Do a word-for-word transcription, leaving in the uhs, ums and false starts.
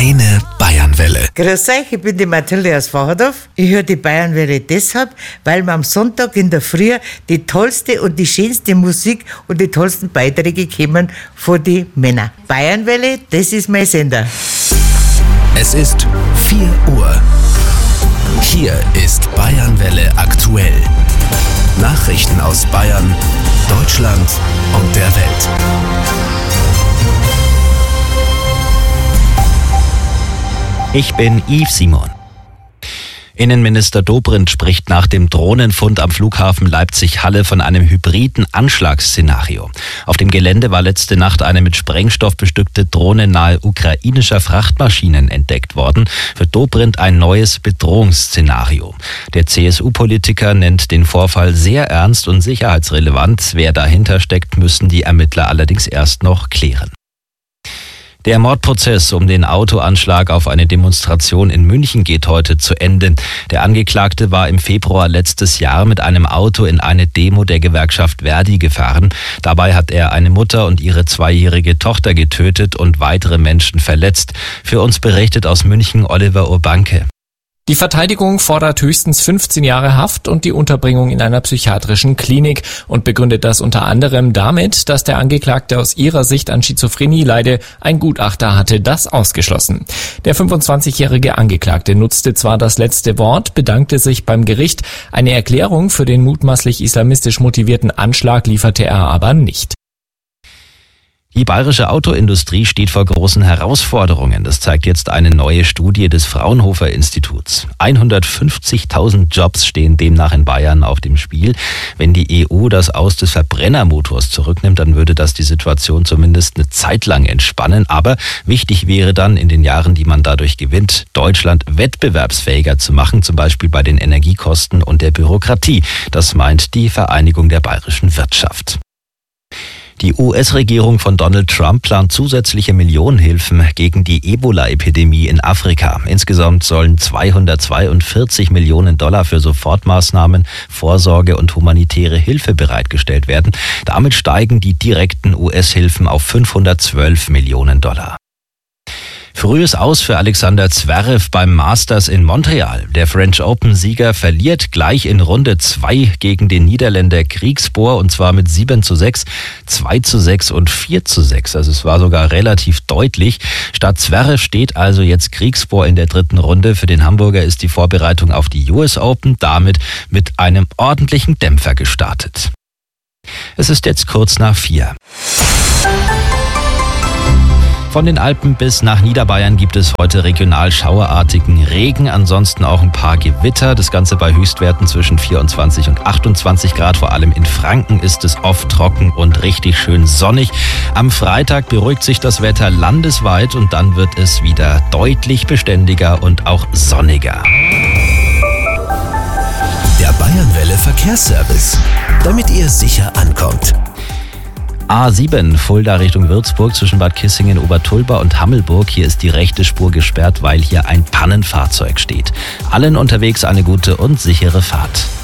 Deine Bayernwelle. Grüß euch, ich bin die Mathilde aus Wacherdorf. Ich höre die Bayernwelle deshalb, weil wir am Sonntag in der Früh die tollste und die schönste Musik und die tollsten Beiträge kommen von den Männern. Bayernwelle, das ist mein Sender. Es ist vier Uhr. Hier ist Bayernwelle aktuell. Nachrichten aus Bayern, Deutschland und der Welt. Ich bin Yves Simon. Innenminister Dobrindt spricht nach dem Drohnenfund am Flughafen Leipzig-Halle von einem hybriden Anschlagsszenario. Auf dem Gelände war letzte Nacht eine mit Sprengstoff bestückte Drohne nahe ukrainischer Frachtmaschinen entdeckt worden. Für Dobrindt ein neues Bedrohungsszenario. Der C S U-Politiker nennt den Vorfall sehr ernst und sicherheitsrelevant. Wer dahinter steckt, müssen die Ermittler allerdings erst noch klären. Der Mordprozess um den Autoanschlag auf eine Demonstration in München geht heute zu Ende. Der Angeklagte war im Februar letztes Jahr mit einem Auto in eine Demo der Gewerkschaft Verdi gefahren. Dabei hat er eine Mutter und ihre zweijährige Tochter getötet und weitere Menschen verletzt. Für uns berichtet aus München Oliver Urbanke. Die Verteidigung fordert höchstens fünfzehn Jahre Haft und die Unterbringung in einer psychiatrischen Klinik und begründet das unter anderem damit, dass der Angeklagte aus ihrer Sicht an Schizophrenie leide. Ein Gutachter hatte das ausgeschlossen. Der fünfundzwanzigjährige Angeklagte nutzte zwar das letzte Wort, bedankte sich beim Gericht. Eine Erklärung für den mutmaßlich islamistisch motivierten Anschlag lieferte er aber nicht. Die bayerische Autoindustrie steht vor großen Herausforderungen. Das zeigt jetzt eine neue Studie des Fraunhofer Instituts. hundertfünfzigtausend Jobs stehen demnach in Bayern auf dem Spiel. Wenn die E U das Aus des Verbrennermotors zurücknimmt, dann würde das die Situation zumindest eine Zeit lang entspannen. Aber wichtig wäre dann in den Jahren, die man dadurch gewinnt, Deutschland wettbewerbsfähiger zu machen, zum Beispiel bei den Energiekosten und der Bürokratie. Das meint die Vereinigung der bayerischen Wirtschaft. Die U S-Regierung von Donald Trump plant zusätzliche Millionenhilfen gegen die Ebola-Epidemie in Afrika. Insgesamt sollen zweihundertzweiundvierzig Millionen Dollar für Sofortmaßnahmen, Vorsorge und humanitäre Hilfe bereitgestellt werden. Damit steigen die direkten U S-Hilfen auf fünfhundertzwölf Millionen Dollar. Frühes Aus für Alexander Zverev beim Masters in Montreal. Der French Open-Sieger verliert gleich in Runde zwei gegen den Niederländer Griekspoor und zwar mit sieben zu sechs, zwei zu sechs und vier zu sechs. Also es war sogar relativ deutlich. Statt Zverev steht also jetzt Griekspoor in der dritten Runde. Für den Hamburger ist die Vorbereitung auf die U S Open damit mit einem ordentlichen Dämpfer gestartet. Es ist jetzt kurz nach vier. Von den Alpen bis nach Niederbayern gibt es heute regional schauerartigen Regen, ansonsten auch ein paar Gewitter. Das Ganze bei Höchstwerten zwischen vierundzwanzig und achtundzwanzig Grad. Vor allem in Franken ist es oft trocken und richtig schön sonnig. Am Freitag beruhigt sich das Wetter landesweit und dann wird es wieder deutlich beständiger und auch sonniger. Der Bayernwelle Verkehrsservice, damit ihr sicher ankommt. A sieben, Fulda Richtung Würzburg zwischen Bad Kissingen, Obertulba und Hammelburg. Hier ist die rechte Spur gesperrt, weil hier ein Pannenfahrzeug steht. Allen unterwegs eine gute und sichere Fahrt.